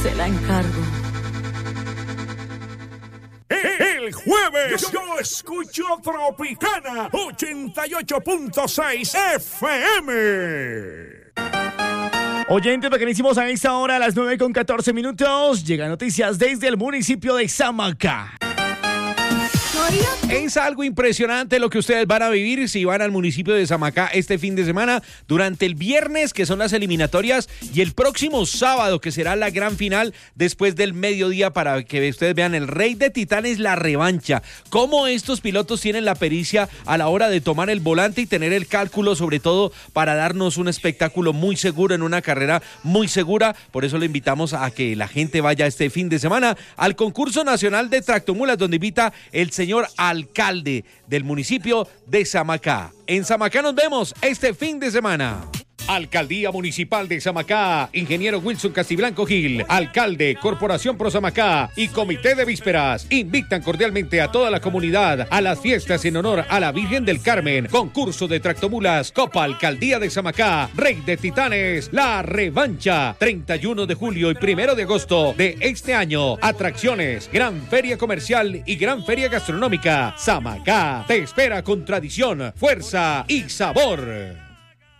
Se la encargo. El jueves yo escucho Tropicana 88.6 FM. Oyentes bacanísimos, a esta hora a las 9:14 llegan noticias desde el municipio de Samacá. Es algo impresionante lo que ustedes van a vivir si van al municipio de Samacá este fin de semana, durante el viernes, que son las eliminatorias, y el próximo sábado, que será la gran final después del mediodía, para que ustedes vean el Rey de Titanes, la revancha. Cómo estos pilotos tienen la pericia a la hora de tomar el volante y tener el cálculo, sobre todo para darnos un espectáculo muy seguro en una carrera muy segura. Por eso le invitamos a que la gente vaya este fin de semana al concurso nacional de tractomulas, donde invita el señor alcalde del municipio de Samacá. En Samacá nos vemos este fin de semana. Alcaldía Municipal de Samacá, ingeniero Wilson Castiblanco Gil, alcalde, Corporación Pro Samacá y Comité de Vísperas invitan cordialmente a toda la comunidad a las fiestas en honor a la Virgen del Carmen, concurso de tractomulas, Copa Alcaldía de Samacá, Rey de Titanes, la revancha, 31 de julio y 1 de agosto de este año. Atracciones, gran feria comercial y gran feria gastronómica. Samacá te espera con tradición, fuerza y sabor.